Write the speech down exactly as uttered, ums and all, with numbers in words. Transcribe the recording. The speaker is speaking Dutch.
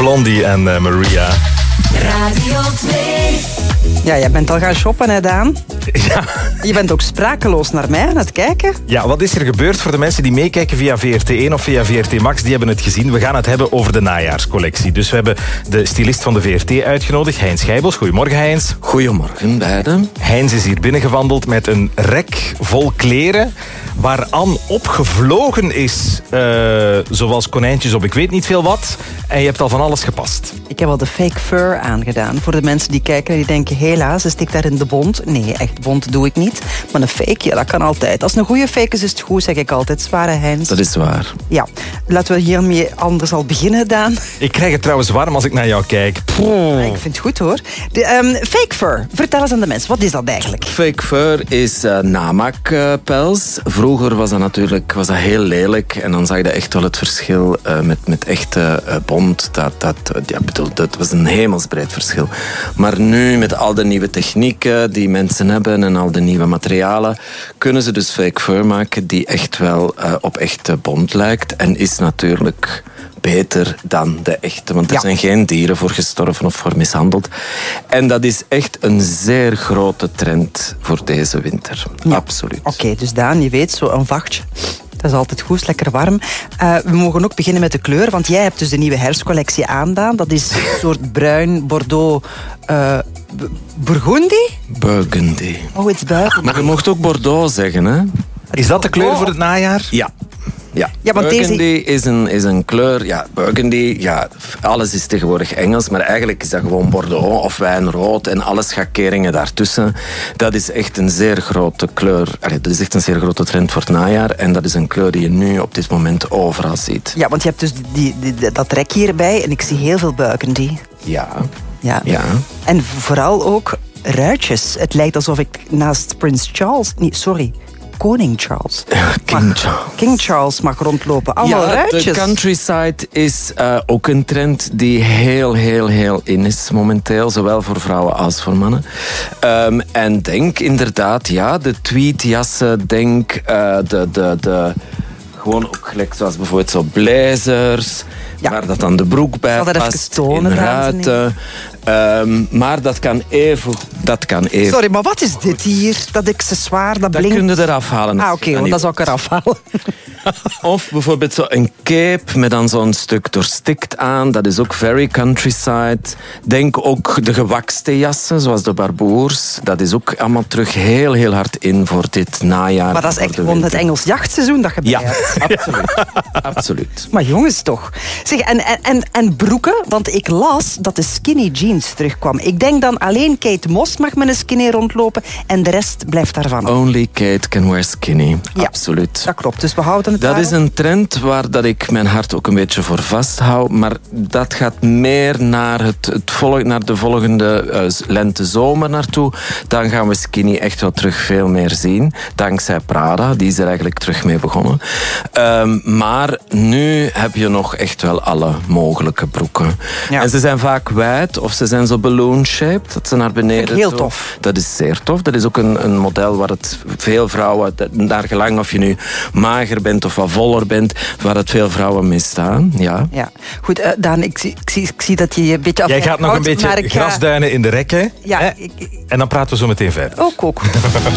Blondie en uh, Maria. Radio twee. Ja, jij bent al gaan shoppen, hè, Daan? Ja. Je bent ook sprakeloos naar mij aan het kijken. Ja, wat is er gebeurd voor de mensen die meekijken via V R T één of via V R T Max? Die hebben het gezien. We gaan het hebben over de najaarscollectie. Dus we hebben de stylist van de V R T uitgenodigd, Heinz Gijbels. Goedemorgen, Heinz. Goedemorgen, beiden. Heinz is hier binnengewandeld met een rek vol kleren waaraan opgevlogen is, uh, zoals konijntjes op ik weet niet veel wat. En je hebt al van alles gepast. Ik heb al de fake fur aangedaan. Voor de mensen die kijken en die denken, helaas, ze stikt daar in de bont. Nee, echt bont doe ik niet. Maar een fake, ja, dat kan altijd. Als het een goede fake is, is het goed, zeg ik altijd. Zware Heinz. Dat is waar. Ja, laten we hiermee anders al beginnen, Daan. Ik krijg het trouwens warm als ik naar jou kijk. Ja, ik vind het goed, hoor. De, um, fake fur, vertel eens aan de mensen, wat is dat eigenlijk? Fake fur is uh, namaakpels. Uh, Vroeger was dat natuurlijk was dat heel lelijk. En dan zag je echt wel het verschil uh, met, met echte uh, bont. Dat, dat, ja, bedoel, dat was een hemelsbreed verschil. Maar nu, met al de nieuwe technieken die mensen hebben en al de nieuwe materialen, kunnen ze dus fake fur maken die echt wel uh, op echte bont lijkt. En is natuurlijk beter dan de echte. Want er ja. zijn geen dieren voor gestorven of voor mishandeld. En dat is echt een zeer grote trend voor deze winter. Ja. Absoluut. Oké, okay, dus Daan, je weet, zo'n vachtje. Dat is altijd goed, is lekker warm. Uh, we mogen ook beginnen met de kleur, want jij hebt dus de nieuwe herfstcollectie aandaan. Dat is een soort bruin, bordeaux, uh, burgundy? Burgundy. Oh, het is burgundy. Maar je mocht ook bordeaux zeggen, hè? Is dat de kleur voor het najaar? Ja. Ja, ja want burgundy deze... is, een, is een kleur. Ja, burgundy, ja, alles is tegenwoordig Engels, maar eigenlijk is dat gewoon bordeaux of wijnrood en alle schakeringen daartussen. Dat is echt een zeer grote kleur. Allee, dat is echt een zeer grote trend voor het najaar en dat is een kleur die je nu op dit moment overal ziet. Ja, want je hebt dus die, die, die, dat rek hierbij en ik zie heel veel burgundy. Ja. Ja. ja. En vooral ook ruitjes. Het lijkt alsof ik naast Prins Charles... Nee, sorry. Koning Charles. King mag, Charles. King Charles mag rondlopen. Allemaal ja, ruitjes. De countryside is uh, ook een trend die heel, heel, heel in is momenteel. Zowel voor vrouwen als voor mannen. Um, en denk inderdaad, ja, de tweedjassen. Denk uh, de... de, de gewoon ook gelijk zoals bijvoorbeeld zo blazers. Ja. Waar dat dan de broek bij dat past. Even tonen, in ruiten. Um, maar dat kan even... Dat kan even. Sorry, maar wat is dit hier? Dat accessoire, dat blinkt? Dat kun je eraf halen. Ah, oké, okay, want dat zou ik eraf halen. Of bijvoorbeeld zo een cape met dan zo'n stuk doorstikt aan. Dat is ook very countryside. Denk ook de gewakste jassen, zoals de barboers. Dat is ook allemaal terug heel, heel hard in voor dit najaar. Maar dat is echt gewoon het Engels jachtseizoen dat je bij ja, hebt. absoluut. absoluut. Maar jongens toch. Zeg, en, en, en broeken, want ik las dat de skinny jeans terugkwam. Ik denk dan alleen Kate Moss mag met een skinny rondlopen en de rest blijft daarvan. Only Kate can wear skinny. Ja, absoluut. Dat klopt, dus we houden het Dat daarop. is een trend waar dat ik mijn hart ook een beetje voor vasthoud. Maar dat gaat meer naar, het, het volg, naar de volgende uh, lente-zomer naartoe. Dan gaan we skinny echt wel terug veel meer zien. Dankzij Prada, die is er eigenlijk terug mee begonnen. Um, maar nu heb je nog echt wel alle mogelijke broeken. Ja. En ze zijn vaak wijd of ze zijn zo balloon-shaped. Dat ze naar beneden heel toe. tof. Dat is zeer tof. Dat is ook een, een model waar het veel vrouwen, naar gelang of je nu mager bent of wat voller bent, waar het veel vrouwen mee staan. Ja. Ja. Goed, uh, Daan, ik zie, ik, zie, ik zie dat je je een beetje Jij gaat nog een beetje ga... grasduinen in de rekken. Ja, hè? ik... En dan praten we zo meteen verder. Ook, ook.